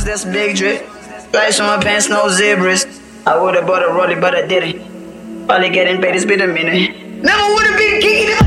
that's a big drip. Flash on my pants, no zebras. I would've bought a rollie, but I didn't. Probably getting paid, it's been a minute. Never would've been geeking.